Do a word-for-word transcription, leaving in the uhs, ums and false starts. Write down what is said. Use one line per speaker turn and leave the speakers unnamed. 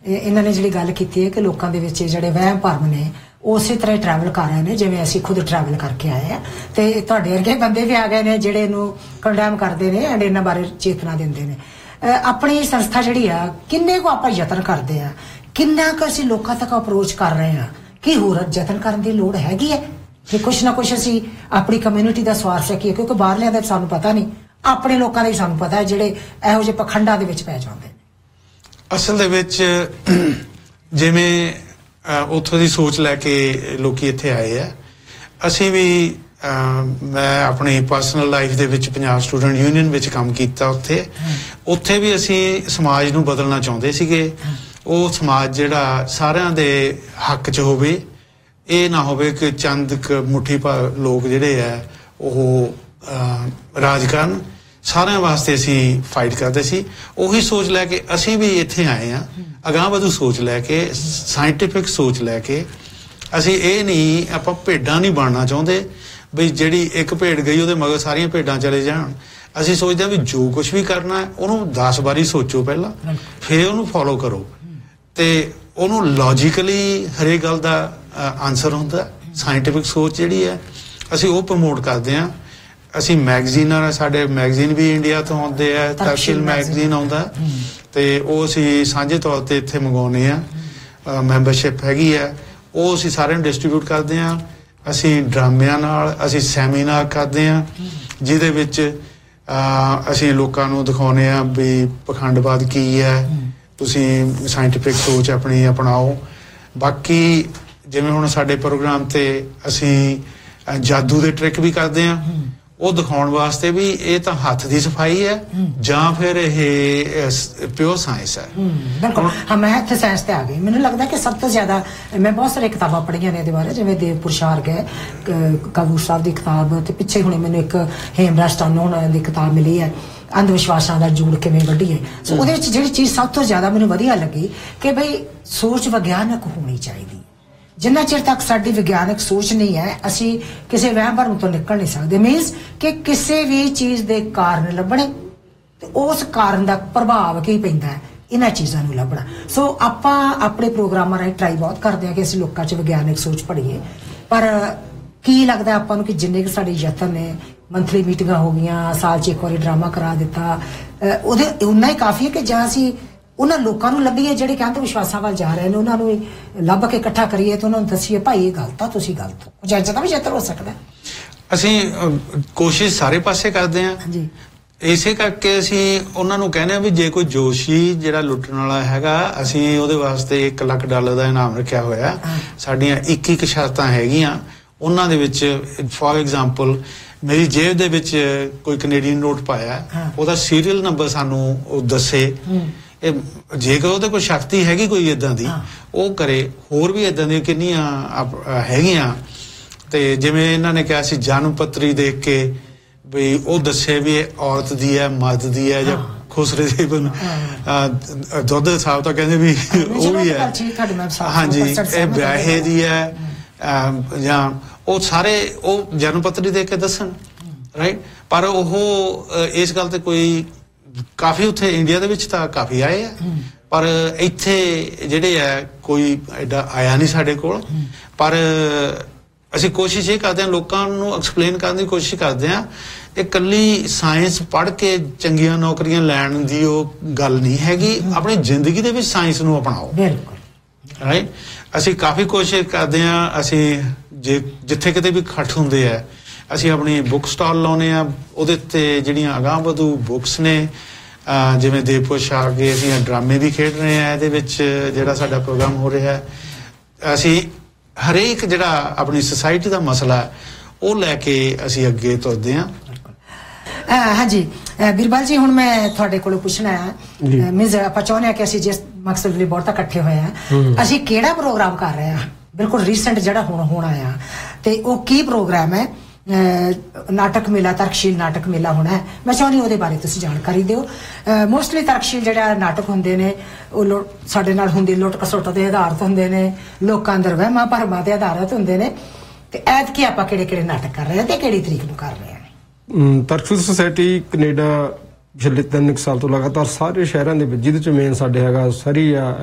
ਇਹਨਾਂ ਨੇ ਜਿਹੜੀ ਗੱਲ ਕੀਤੀ ਹੈ ਕਿ ਲੋਕਾਂ ਦੇ ਵਿੱਚ ਜਿਹੜੇ ਵਹਿਮ ਭਰਮ ਨੇ ਉਸੇ ਤਰ੍ਹਾਂ ਟਰੈਵਲ ਕਰ ਰਹੇ ਨੇ ਜਿਵੇਂ ਅਸੀਂ ਖੁਦ ਟਰੈਵਲ ਕਰਕੇ ਆਏ ਆ ਤੇ ਤੁਹਾਡੇ ਵਰਗੇ ਬੰਦੇ ਵੀ ਆ ਗਏ ਨੇ ਜਿਹੜੇ ਇਹਨੂੰ ਕੰਡੈਮ ਕਰਦੇ ਨੇ ਐਂਡ ਇਹਨਾਂ ਬਾਰੇ ਚੇਤਨਾ ਦਿੰਦੇ ਨੇ। ਆਪਣੀ ਸੰਸਥਾ ਜਿਹੜੀ ਆ ਕਿੰਨੇ ਕੁ ਆਪਾਂ ਯਤਨ ਕਰਦੇ ਆ, ਕਿੰਨਾ ਕੁ ਅਸੀਂ ਲੋਕਾਂ ਤੱਕ ਅਪਰੋਚ ਕਰ ਰਹੇ ਆ, ਕੀ ਹੋਰ ਯਤਨ ਕਰਨ ਦੀ ਲੋੜ ਹੈਗੀ ਹੈ ਕਿ ਕੁਛ ਨਾ ਕੁਛ ਅਸੀਂ ਆਪਣੀ ਕਮਿਊਨਿਟੀ ਦਾ ਸਵਾਰ ਸਕੀਏ? ਕਿਉਂਕਿ ਬਾਹਰਲਿਆਂ ਦਾ ਸਾਨੂੰ ਪਤਾ ਨਹੀਂ, ਆਪਣੇ ਲੋਕਾਂ ਦਾ ਹੀ ਸਾਨੂੰ ਪਤਾ ਹੈ ਜਿਹੜੇ ਇਹੋ ਜਿਹੇ ਪਖੰਡਾਂ ਦੇ ਵਿੱਚ ਪੈ ਜਾਂਦੇ ਨੇ।
ਅਸਲ ਦੇ ਵਿੱਚ ਜਿਵੇਂ ਉੱਥੋਂ ਦੀ ਸੋਚ ਲੈ ਕੇ ਲੋਕੀ ਇੱਥੇ ਆਏ ਆ, ਅਸੀਂ ਵੀ ਮੈਂ ਆਪਣੀ ਪਰਸਨਲ ਲਾਈਫ ਦੇ ਵਿੱਚ ਪੰਜਾਬ ਸਟੂਡੈਂਟ ਯੂਨੀਅਨ ਵਿੱਚ ਕੰਮ ਕੀਤਾ। ਉੱਥੇ ਉੱਥੇ ਵੀ ਅਸੀਂ ਸਮਾਜ ਨੂੰ ਬਦਲਣਾ ਚਾਹੁੰਦੇ ਸੀਗੇ। ਉਹ ਸਮਾਜ ਜਿਹੜਾ ਸਾਰਿਆਂ ਦੇ ਹੱਕ 'ਚ ਹੋਵੇ, ਇਹ ਨਾ ਹੋਵੇ ਕਿ ਚੰਦ ਕੁ ਮੁੱਠੀ ਭਰ ਲੋਕ ਜਿਹੜੇ ਆ ਉਹ ਰਾਜ ਕਰਨ। ਸਾਰਿਆਂ ਵਾਸਤੇ ਅਸੀਂ ਫਾਈਟ ਕਰਦੇ ਸੀ। ਉਹੀ ਸੋਚ ਲੈ ਕੇ ਅਸੀਂ ਵੀ ਇੱਥੇ ਆਏ ਹਾਂ, ਅਗਾਂਹ ਵਧੂ ਸੋਚ ਲੈ ਕੇ, ਸਾਇੰਟੀਫਿਕ ਸੋਚ ਲੈ ਕੇ। ਅਸੀਂ ਇਹ ਨਹੀਂ, ਆਪਾਂ ਭੇਡਾਂ ਨਹੀਂ ਬਣਨਾ ਚਾਹੁੰਦੇ ਬਈ ਜਿਹੜੀ ਇੱਕ ਭੇਡ ਗਈ ਉਹਦੇ ਮਗਰ ਸਾਰੀਆਂ ਭੇਡਾਂ ਚਲੇ ਜਾਣ। ਅਸੀਂ ਸੋਚਦੇ ਹਾਂ ਵੀ ਜੋ ਕੁਛ ਵੀ ਕਰਨਾ ਹੈ ਉਹਨੂੰ ਦਸ ਵਾਰੀ ਸੋਚੋ ਪਹਿਲਾਂ, ਫਿਰ ਉਹਨੂੰ ਫੋਲੋ ਕਰੋ ਤੇ ਉਹਨੂੰ ਲੌਜੀਕਲੀ ਹਰੇਕ ਗੱਲ ਦਾ ਆਨਸਰ ਹੁੰਦਾ। ਸਾਇੰਟੀਫਿਕ ਸੋਚ ਜਿਹੜੀ ਹੈ ਅਸੀਂ ਉਹ ਪ੍ਰਮੋਟ ਕਰਦੇ ਹਾਂ। ਅਸੀਂ ਮੈਗਜ਼ੀਨਾਂ, ਸਾਡੇ ਮੈਗਜ਼ੀਨ ਵੀ ਇੰਡੀਆ ਤੋਂ ਆਉਂਦੇ ਆ, ਤਰਕਸ਼ੀਲ ਮੈਗਜ਼ੀਨ ਆਉਂਦਾ ਤੇ ਉਹ ਅਸੀਂ ਸਾਂਝੇ ਤੌਰ ਤੇ ਇੱਥੇ ਮੰਗਵਾਉਂਦੇ ਆ। ਮੈਂਬਰਸ਼ਿਪ ਹੈਗੀ ਆ, ਉਹ ਅਸੀਂ ਸਾਰਿਆਂ ਨੂੰ ਡਿਸਟਰੀਬਿਊਟ ਕਰਦੇ ਹਾਂ। ਅਸੀਂ ਡਰਾਮਿਆਂ ਨਾਲ ਅਸੀਂ ਸੈਮੀਨਾਰ ਕਰਦੇ ਹਾਂ ਜਿਹਦੇ ਵਿੱਚ ਅਸੀਂ ਲੋਕਾਂ ਨੂੰ ਦਿਖਾਉਂਦੇ ਹਾਂ ਵੀ ਪਖੰਡਵਾਦ ਕੀ ਹੈ, ਤੁਸੀਂ ਸਾਇੰਟੀਫਿਕ ਸੋਚ ਆਪਣੀ ਅਪਣਾਓ। ਬਾਕੀ ਜਿਵੇਂ ਹੁਣ ਸਾਡੇ ਪ੍ਰੋਗਰਾਮ ਤੇ ਅਸੀਂ ਜਾਦੂ ਦੇ ਟ੍ਰਿਕ ਵੀ ਕਰਦੇ ਹਾਂ, ਉਹ ਦਿਖਾਉਣ ਵਾਸਤੇ ਵੀ ਇਹ ਤਾਂ ਹੱਥ ਦੀ ਸਫਾਈ ਹੈ ਜਾਂ ਫਿਰ ਇਹ ਪਿਓਰ ਸਾਇੰਸ ਹੈ।
ਬਿਲਕੁਲ ਹਾਂ, ਮੈਂ ਇੱਥੇ ਸਾਇੰਸ ਤੇ ਆ ਗਈ। ਮੈਨੂੰ ਲੱਗਦਾ ਕਿ ਸਭ ਤੋਂ ਜ਼ਿਆਦਾ ਮੈਂ ਬਹੁਤ ਸਾਰੀਆਂ ਕਿਤਾਬਾਂ ਪੜ੍ਹੀਆਂ ਨੇ ਇਹਦੇ ਬਾਰੇ, ਜਿਵੇਂ ਦੇਵਪੁਰ ਸ਼ਾਰਗ ਹੈ, ਕਪੂਰ ਸਾਹਿਬ ਦੀ ਕਿਤਾਬ, ਤੇ ਪਿੱਛੇ ਹੁਣੇ ਮੈਨੂੰ ਇੱਕ ਹੇਮਰਾਜ ਟਾਨੋ ਹੋਣਾ ਦੀ ਕਿਤਾਬ ਮਿਲੀ ਹੈ ਅੰਧ ਵਿਸ਼ਵਾਸਾਂ ਦਾ ਜੂੜ ਕਿਵੇਂ ਵੱਢੀਏ। ਸੋ ਉਹਦੇ ਵਿੱਚ ਜਿਹੜੀ ਚੀਜ਼ ਸਭ ਤੋਂ ਜ਼ਿਆਦਾ ਮੈਨੂੰ ਵਧੀਆ ਲੱਗੀ ਕਿ ਬਈ ਸੋਚ ਵਿਗਿਆਨਕ ਹੋਣੀ ਚਾਹੀਦੀ। ਜਿੰਨਾ ਚਿਰ ਤੱਕ ਸਾਡੀ ਵਿਗਿਆਨਕ ਸੋਚ ਨਹੀਂ ਹੈ ਅਸੀਂ ਕਿਸੇ ਵਹਿਮ ਭਰਮ ਤੋਂ ਨਿਕਲ ਨਹੀਂ ਸਕਦੇ। ਮੀਨਸ ਕਿ ਕਿਸੇ ਵੀ ਚੀਜ਼ ਦੇ ਕਾਰਨ ਲੱਭਣੇ ਤੇ ਉਸ ਕਾਰਨ ਦਾ ਪ੍ਰਭਾਵ ਕੀ ਪੈਂਦਾ ਹੈ, ਇਹਨਾਂ ਚੀਜ਼ਾਂ ਨੂੰ ਲੱਭਣਾ। ਸੋ ਆਪਾਂ ਆਪਣੇ ਪ੍ਰੋਗਰਾਮਾਂ ਰਾਹੀਂ ਟਰਾਈ ਬਹੁਤ ਕਰਦੇ ਹਾਂ ਕਿ ਅਸੀਂ ਲੋਕਾਂ 'ਚ ਵਿਗਿਆਨਕ ਸੋਚ ਪੜ੍ਹੀਏ, ਪਰ ਕੀ ਲੱਗਦਾ ਆਪਾਂ ਨੂੰ ਕਿ ਜਿੰਨੇ ਕੁ ਸਾਡੇ ਯਤਨ ਨੇ, ਮੰਥਲੀ ਮੀਟਿੰਗਾਂ ਹੋ ਗਈਆਂ, ਸਾਲ 'ਚ ਇੱਕ ਵਾਰੀ ਡਰਾਮਾ ਕਰਾ ਦਿੱਤਾ, ਉਹਦੇ ਉਨਾ ਹੀ ਕਾਫੀ ਹੈ ਕਿ ਜਾਂ ਅਸੀਂ ਉਹਨਾਂ ਲੋਕਾਂ ਨੂੰ ਲੱਭੀਏ ਜਿਹੜੇ ਕਹਿੰਦੇ ਵਿਸ਼ਵਾਸਾਂ ਵੱਲ ਜਾ ਰਹੇ ਨੇ, ਉਹਨਾਂ ਨੂੰ ਲੱਭ ਕੇ ਇਕੱਠਾ ਕਰੀਏ ਤੇ ਉਹਨਾਂ ਨੂੰ ਦੱਸੀਏ ਭਾਈ ਇਹ ਗਲਤ ਆ, ਤੁਸੀਂ ਗਲਤ ਹੋ। ਕੁਝ ਇੱਦਾਂ ਦਾ ਵੀ ਯਤਨ ਹੋ ਸਕਦਾ।
ਅਸੀਂ ਕੋਸ਼ਿਸ਼ ਸਾਰੇ ਪਾਸੇ ਕਰਦੇ ਹਾਂ।
ਹਾਂਜੀ,
ਇਸੇ ਕਰਕੇ ਅਸੀਂ ਉਹਨਾਂ ਨੂੰ ਕਹਿੰਦੇ ਹਾਂ ਵੀ ਜੇ ਕੋਈ ਜੋਸ਼ੀ ਜਿਹੜਾ ਲੁੱਟਣ ਵਾਲਾ ਹੈਗਾ, ਅਸੀਂ ਉਹਦੇ ਵਾਸਤੇ ਇੱਕ ਲੱਖ ਡਾਲਰ ਦਾ ਇਨਾਮ ਰੱਖਿਆ ਹੋਇਆ। ਸਾਡੀਆਂ ਇੱਕ ਇੱਕ ਸ਼ਰਤਾਂ ਹੈਗੀਆਂ। ਉਹਨਾਂ ਦੇ ਵਿੱਚ ਫੋਰ ਐਗਜ਼ਾਮਪਲ ਮੇਰੀ ਜੇਬ ਦੇ ਵਿੱਚ ਕੋਈ ਕੈਨੇਡੀਅਨ ਨੋਟ ਪਾਇਆ, ਉਹਦਾ ਸੀਰੀਅਲ ਨੰਬਰ ਸਾਨੂੰ ਉਹ ਦੱਸੇ। ਜੇਕਰ ਉਹਦੇ ਕੋਲ ਸ਼ਕਤੀ ਹੈਗੀ ਕੋਈ ਏਦਾਂ ਦੀ, ਉਹ ਕਰੇ। ਹੋਰ ਵੀ ਏਦਾਂ ਦੀਆਂ ਕਿੰਨੀਆਂ ਹੈਗੀਆਂ। ਤੇ ਜਿਵੇਂ ਇਹਨਾਂ ਨੇ ਕਿਹਾ ਸੀ ਜਨਮ ਪੱਤਰੀ ਦੇਖ ਕੇ ਵੀ ਉਹ ਦੱਸੇ ਵੀ ਇਹ ਔਰਤ ਦੀ ਹੈ, ਮਰਦ ਦੀ ਹੈ ਜਾਂ ਖੁਸਰੇ ਦੀ। ਦੁੱਧ ਸਾਹਿਬ ਤਾਂ ਕਹਿੰਦੇ ਵੀ ਉਹ ਵੀ ਹੈ। ਹਾਂਜੀ, ਇਹ ਵਿਆਹੇ ਦੀ ਹੈ ਜਾਂ ਉਹ ਸਾਰੇ ਉਹ ਜਨਮ ਪੱਤਰੀ ਦੇਖ ਕੇ ਦੱਸਣ, ਰਾਈਟ। ਪਰ ਉਹ ਇਸ ਗੱਲ ਤੇ ਕੋਈ ਕਾਫੀ ਉੱਥੇ ਇੰਡੀਆ ਦੇ ਵਿੱਚ ਤਾਂ ਕਾਫੀ ਆਏ ਆ, ਪਰ ਇੱਥੇ ਜਿਹੜੇ ਆ ਕੋਈ ਐਡਾ ਆਇਆ ਨਹੀਂ ਸਾਡੇ ਕੋਲ। ਪਰ ਅਸੀਂ ਕੋਸ਼ਿਸ਼ ਇਹ ਕਰਦੇ ਹਾਂ, ਲੋਕਾਂ ਨੂੰ ਐਕਸਪਲੇਨ ਕਰਨ ਦੀ ਕੋਸ਼ਿਸ਼ ਕਰਦੇ ਹਾਂ। ਇਹ ਇਕੱਲੀ ਸਾਇੰਸ ਪੜ੍ਹ ਕੇ ਚੰਗੀਆਂ ਨੌਕਰੀਆਂ ਲੈਣ ਦੀ ਉਹ ਗੱਲ ਨਹੀਂ ਹੈਗੀ। ਆਪਣੀ ਜ਼ਿੰਦਗੀ ਦੇ ਵਿੱਚ ਸਾਇੰਸ ਨੂੰ ਅਪਣਾਓ, ਰਾਈਟ। ਅਸੀਂ ਕਾਫੀ ਕੋਸ਼ਿਸ਼ ਕਰਦੇ ਹਾਂ। ਅਸੀਂ ਜੇ ਜਿੱਥੇ ਕਿਤੇ ਵੀ ਇਕੱਠ ਹੁੰਦੇ ਆ, ਅਸੀਂ ਆਪਣੀ ਬੁੱਕ ਸਟਾਲ ਲਾਉਂਦੇ ਹਾਂ। ਉਹਦੇ ਤੇ ਜਿਹੜੀਆਂ ਅਗਾਂਹ ਵਧੂ ਬੁੱਕਸ ਨੇ, ਜਿਵੇਂ ਦੇਵਪੁਰ ਸ਼ਾਰਗ, ਅਸੀਂ ਡਰਾਮੇ ਵੀ ਖੇਡ ਰਹੇ ਹਾਂ ਇਹਦੇ ਵਿੱਚ ਜਿਹੜਾ ਸਾਡਾ ਪ੍ਰੋਗਰਾਮ ਹੋ ਰਿਹਾ। ਅਸੀਂ ਹਰੇਕ ਜਿਹੜਾ ਆਪਣੀ ਸੁਸਾਇਟੀ ਦਾ ਮਸਲਾ ਉਹ ਲੈ ਕੇ ਅਸੀਂ ਅੱਗੇ ਤੁਰਦੇ ਹਾਂ।
ਹਾਂਜੀ ਬਿਰਬਲ ਜੀ, ਹੁਣ ਮੈਂ ਤੁਹਾਡੇ ਕੋਲੋਂ ਪੁੱਛਣਾ ਹੈ, ਮੀਨਸ ਆਪਾਂ ਚਾਹੁੰਦੇ ਹਾਂ ਕਿ ਅਸੀਂ ਜਿਸ ਮਕਸਦ ਲਈ ਬਹੁਤ ਇਕੱਠੇ ਹੋਏ ਹਾਂ, ਅਸੀਂ ਕਿਹੜਾ ਪ੍ਰੋਗਰਾਮ ਕਰ ਰਹੇ ਹਾਂ ਬਿਲਕੁਲ ਰੀਸੈਂਟ ਜਿਹੜਾ ਹੁਣ ਹੋਣਾ ਆ, ਤੇ ਉਹ ਕੀ ਪ੍ਰੋਗਰਾਮ ਹੈ? ਨਾਟਕ ਮੇਲਾ, ਤਰਕਸ਼ੀਲ ਨਾਟਕ ਮੇਲਾ ਹੋਣਾ ਹੈ। ਮੈਂ ਚਾਹੁੰਦੀ ਉਹਦੇ ਬਾਰੇ ਤੁਸੀਂ ਜਾਣਕਾਰੀ ਦਿਓ। ਮੋਸਟਲੀ ਤਰਕਸ਼ੀਲ ਜਿਹੜਾ ਨਾਟਕ ਹੁੰਦੇ ਨੇ ਉਹ ਸਾਡੇ ਨਾਲ ਹੁੰਦੀ ਲੁੱਟ ਖਸੁੱਟ ਦੇ ਆਧਾਰਿਤ ਹੁੰਦੇ ਨੇ, ਲੋਕਾਂ ਅੰਦਰ ਵਹਿਮਾਂ ਭਰਮਾਂ ਦੇ ਆਧਾਰਿਤ ਹੁੰਦੇ ਨੇ। ਤੇ ਐਤਕੀ ਆਪਾਂ ਕਿਹੜੇ ਕਿਹੜੇ ਨਾਟਕ ਕਰ ਰਹੇ ਹਾਂ ਤੇ ਕਿਹੜੀ ਤਰੀਕ ਨੂੰ ਕਰ ਰਹੇ ਹਾਂ?
ਤਰਕਸ਼ੀਲ ਸੁਸਾਇਟੀ ਕੈਨੇਡਾ ਪਿਛਲੇ ਤਿੰਨ ਕੁ ਸਾਲ ਤੋਂ ਲਗਾਤਾਰ ਸਾਰੇ ਸ਼ਹਿਰਾਂ ਦੇ ਵਿੱਚ, ਜਿਹਦੇ ਚ ਮੇਨ ਸਾਡੇ ਹੈਗਾ ਸਰੀ ਆ,